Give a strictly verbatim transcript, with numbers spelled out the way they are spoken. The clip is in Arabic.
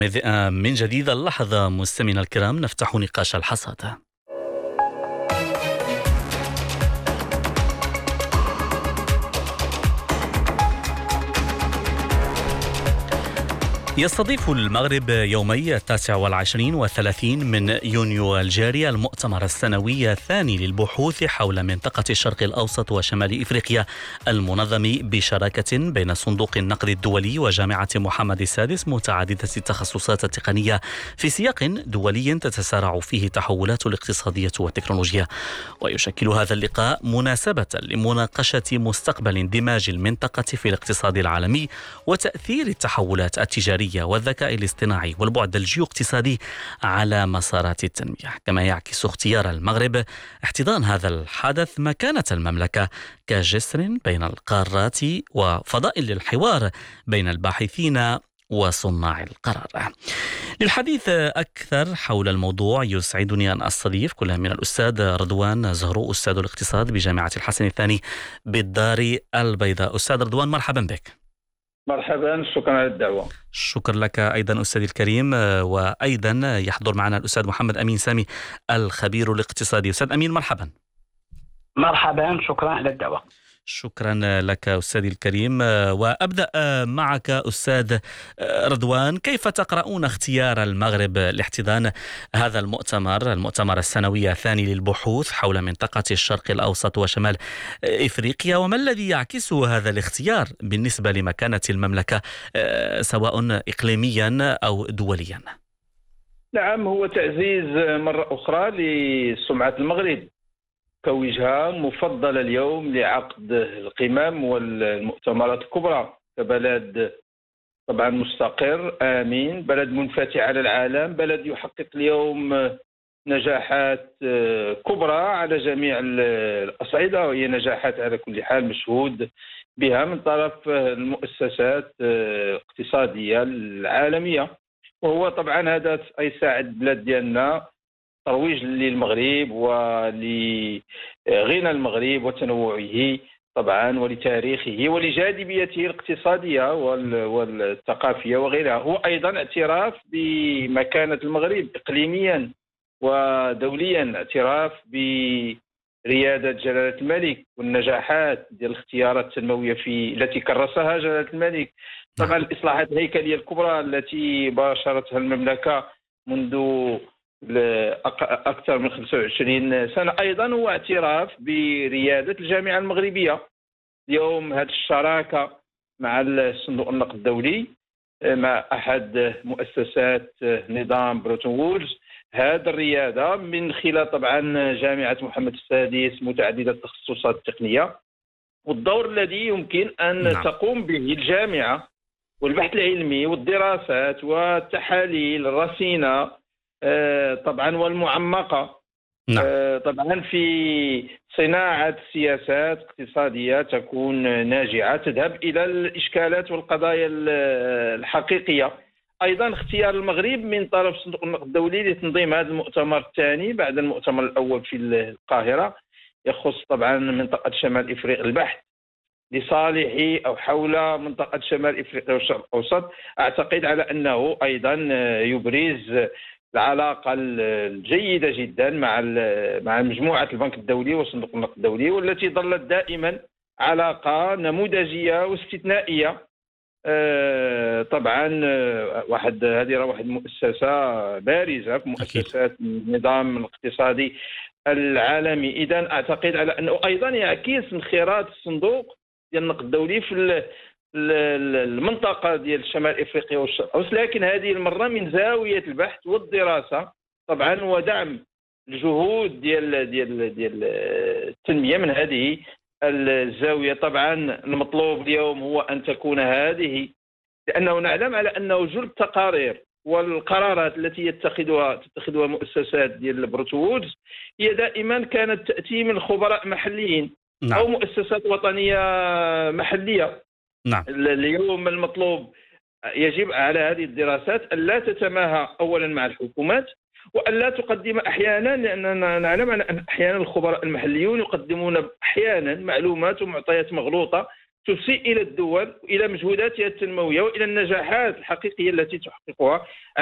من جديد اللحظة مستمعينا الكرام نفتح نقاش الحصاد. يستضيف المغرب يومي التاسع والعشرين والثلاثين من يونيو الجاري المؤتمر السنوي الثاني للبحوث حول منطقة الشرق الأوسط وشمال إفريقيا المنظم بشراكة بين صندوق النقد الدولي وجامعة محمد السادس متعددة التخصصات التقنية في سياق دولي تتسارع فيه التحولات الاقتصادية والتكنولوجيا. ويشكل هذا اللقاء مناسبة لمناقشة مستقبل اندماج المنطقة في الاقتصاد العالمي وتأثير التحولات التجارية والذكاء الاصطناعي والبعد الجيو-اقتصادي على مسارات التنمية، كما يعكس اختيار المغرب احتضان هذا الحدث مكانة المملكة كجسر بين القارات وفضاء للحوار بين الباحثين وصناع القرار. للحديث أكثر حول الموضوع يسعدني أن أستضيف كل من الأستاذ رضوان زهرو أستاذ الاقتصاد بجامعة الحسن الثاني بالدار البيضاء. أستاذ رضوان مرحبا بك. مرحبا، شكرا على الدعوة. شكرا لك أيضا أستاذي الكريم. وأيضا يحضر معنا الأستاذ محمد أمين سامي الخبير الاقتصادي. أستاذ أمين مرحبا. مرحبا، شكرا على الدعوة. شكرا لك أستاذي الكريم. وأبدأ معك أستاذ رضوان، كيف تقرؤون اختيار المغرب لاحتضان هذا المؤتمر المؤتمر السنوي الثاني للبحوث حول منطقة الشرق الأوسط وشمال إفريقيا، وما الذي يعكسه هذا الاختيار بالنسبة لمكانة المملكة سواء إقليميا أو دوليا؟ نعم، هو تعزيز مرة أخرى لسمعة المغرب كوجهة مفضلة اليوم لعقد القمم والمؤتمرات الكبرى كبلد طبعا مستقر آمن، بلد منفتح على العالم، بلد يحقق اليوم نجاحات كبرى على جميع الأصعدة، وهي نجاحات على كل حال مشهود بها من طرف المؤسسات الاقتصادية العالمية. وهو طبعا هذا يساعد البلاد ديالنا ترويج للمغرب ولغنى المغرب وتنوعه طبعا ولتاريخه ولجاذبيته الاقتصادية والثقافية وغيرها. هو أيضا اعتراف بمكانة المغرب إقليميا ودوليا، اعتراف بريادة جلالة الملك والنجاحات ديال الاختيارات التنموية في التي كرسها جلالة الملك. طبعا الإصلاحات الهيكلية الكبرى التي باشرتها المملكة منذ أكثر من خمسة وعشرين سنة. أيضا هو اعتراف بريادة الجامعة المغربية اليوم. هذه الشراكة مع الصندوق النقد الدولي، مع أحد مؤسسات نظام بروتون وودز، هذه الريادة من خلال طبعا جامعة محمد السادس متعددة التخصصات التقنية، والدور الذي يمكن أن نعم. تقوم به الجامعة والبحث العلمي والدراسات والتحاليل الرصينة طبعا والمعمقة نعم. طبعا في صناعة سياسات اقتصادية تكون ناجعة تذهب إلى الإشكالات والقضايا الحقيقية. أيضا اختيار المغرب من طرف صندوق النقد الدولي لتنظيم هذا المؤتمر الثاني بعد المؤتمر الأول في القاهرة يخص طبعا منطقة شمال إفريقيا، البحث لصالح أو حول منطقة شمال إفريقيا والشرق الأوسط. أعتقد على أنه أيضا يبرز العلاقة الجيدة جدا مع مع مجموعة البنك الدولي وصندوق النقد الدولي، والتي ظلت دائما علاقة نموذجية واستثنائية. طبعا واحد هذه واحد مؤسسة بارزة في مؤسسات النظام الاقتصادي العالمي. إذن أعتقد على أنه أيضا يعكس انخراط الصندوق ديال النقد الدولي في المنطقة ديال شمال إفريقيا والشرق الأوسط، لكن هذه المرة من زاوية البحث والدراسة طبعا ودعم الجهود ديال ديال ديال التنمية من هذه الزاوية. طبعا المطلوب اليوم هو أن تكون هذه، لأنه نعلم على أنه جل التقارير والقرارات التي يتخذها تتخذها مؤسسات ديال بروتون وودز هي دائما كانت تأتي من خبراء محليين نعم. أو مؤسسات وطنية محلية نعم. اليوم المطلوب يجب على هذه الدراسات ألا تتماهى أولا مع الحكومات، وألا تقدم أحيانا، لأننا نعلم أن أحيانا الخبراء المحليون يقدمون أحيانا معلومات ومعطيات مغلوطة تسيء إلى الدول وإلى مجهوداتها التنموية وإلى النجاحات الحقيقية التي تحققها.